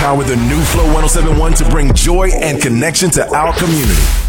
empower the new Flow 1071 to bring joy and connection to our community.